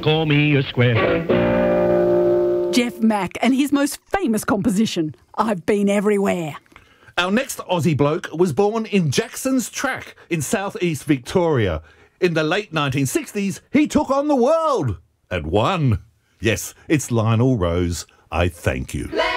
call me a square. Jeff Mack and his most famous composition, I've Been Everywhere. Our next Aussie bloke was born in Jackson's Track in southeast Victoria. In the late 1960s, he took on the world and won. Yes, it's Lionel Rose. I thank you.